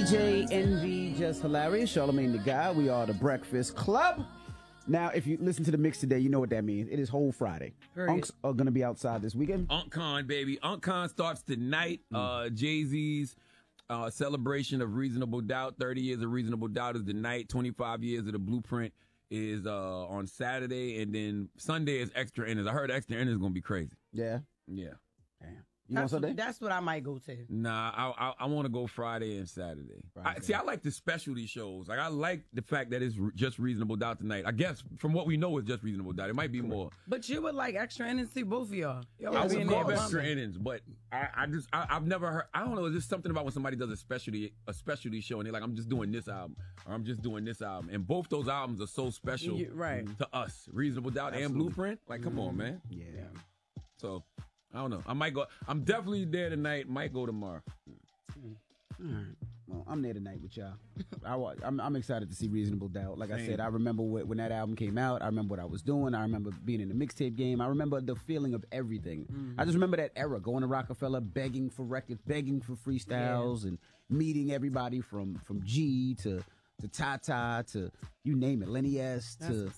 DJ Envy, Just Hilarious, Charlamagne the Guy. We are the Breakfast Club. Now, if you listen to the mix today, you know what that means. It is Whole Friday. Unks are going to be outside this weekend. UnkCon, baby. UnkCon starts tonight. Jay-Z's celebration of Reasonable Doubt. 30 years of Reasonable Doubt is the night. 25 years of the Blueprint is on Saturday. And then Sunday is Extra Innings. I heard Extra Innings is going to be crazy. Yeah? Yeah. Damn. You know Sunday? That's what I might go to. Nah, I want to go Friday and Saturday. I like the specialty shows. Like, I like the fact that it's just Reasonable Doubt tonight. I guess from what we know, it's just Reasonable Doubt. It might be more. But you would like Extra Innings too, both of y'all. I would love Extra Innings, but I've never heard. I don't know. There's just something about when somebody does a specialty show and they're like, I'm just doing this album or I'm just doing this album, and both those albums are so special to us. Reasonable Doubt and Blueprint. Like, come on, man. Yeah. So. I don't know. I might go. I'm definitely there tonight. Might go tomorrow. All right. Well, I'm there tonight with y'all. I'm excited to see Reasonable Doubt. Like I said, I remember when that album came out. I remember what I was doing. I remember being in the mixtape game. I remember the feeling of everything. I just remember that era, going to Rockefeller, begging for records, begging for freestyles, and meeting everybody from G to Tata to you name it, Lenny S to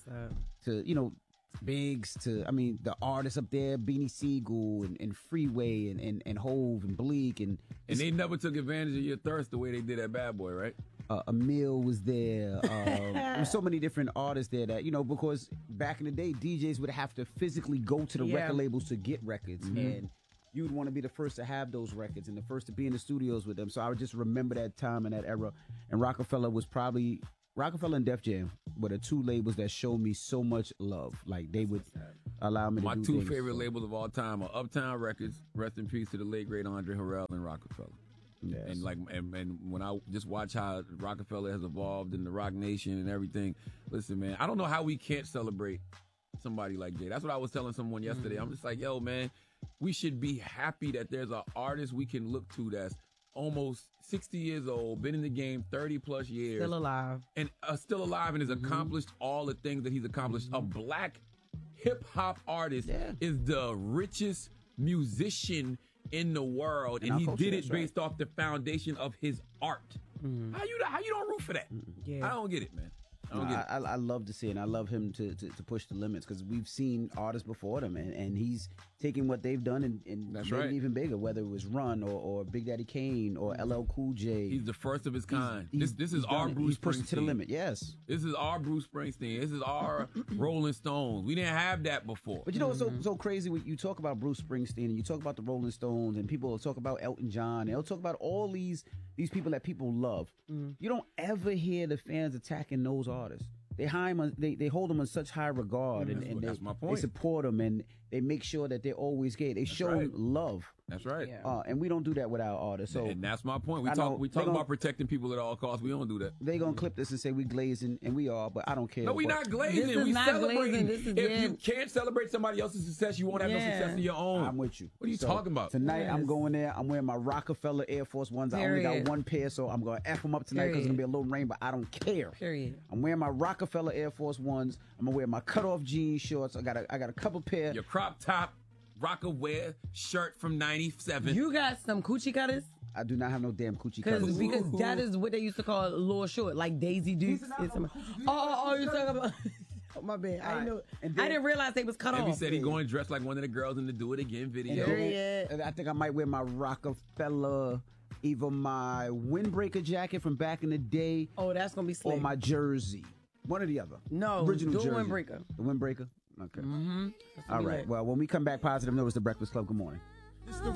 Biggs to, the artists up there, Beanie Siegel and Freeway and Hove and Bleak. And they never took advantage of your thirst the way they did at Bad Boy, right? Emil was there. There were so many different artists there that, because back in the day, DJs would have to physically go to the record labels to get records. And you would want to be the first to have those records and the first to be in the studios with them. So I would just remember that time and that era. And Rockefeller and Def Jam were the two labels that showed me so much love. Like, they would allow me to do My things. two favorite labels of all time are Uptown Records, rest in peace to the late great Andre Harrell, and Rockefeller. Yes. And when I just watch how Rockefeller has evolved in the Rock Nation and everything, listen, man, I don't know how we can't celebrate somebody like Jay. That's what I was telling someone yesterday. I'm just like, yo, man, we should be happy that there's an artist we can look to that's almost 60 years old, been in the game 30 plus years. Still alive. And has accomplished all the things that he's accomplished. A black hip hop artist is the richest musician in the world. And he did it based off the foundation of his art. How you don't root for that? I don't get it, man. I love to see it, and I love him to push the limits, because we've seen artists before them, and he's taking what they've done and made it even bigger, whether it was Run or Big Daddy Kane or LL Cool J. He's the first of his kind. This is our Bruce Springsteen. He's pushed it to the limit, yes. This is our Bruce Springsteen. This is our Rolling Stones. We didn't have that before. But what's so crazy? When you talk about Bruce Springsteen and you talk about the Rolling Stones, and people will talk about Elton John, they'll talk about all these people that people love. You don't ever hear the fans attacking those artists. They hold them in such high regard, and that's my point. They support them, and they make sure that they're always gay. They show them love. That's right. And we don't do that with our artists. So, and that's my point. We talk about protecting people at all costs. We don't do that. They gonna clip this and say we glazing, and we are, but I don't care. No, we not glazing. We celebrating. If you can't celebrate somebody else's success, you won't have no success of your own. I'm with you. What are you talking about? Tonight I'm going there. I'm wearing my Rockefeller Air Force Ones. I only got one pair, so I'm gonna F them up tonight because it's gonna be a little rain, but I don't care. I'm wearing my Rockefeller Air Force Ones. I'm gonna wear my cutoff jean shorts. I got a couple pair. Your crop top Rockaware shirt from '97. You got some coochie cutters? I do not have no damn coochie cutters. Because that is what they used to call Lil Short, like Daisy Dukes. You're talking about... Oh, my bad. I didn't realize they was cut off. He said he going dressed like one of the girls in the Do It Again video. And I think I might wear my Rockefeller, either my windbreaker jacket from back in the day. Oh, that's going to be slick. Or my jersey. One or the other. No, original jersey. Windbreaker. The windbreaker? Okay. All right. Well, when we come back, Positive Notice, The Breakfast Club. Good morning.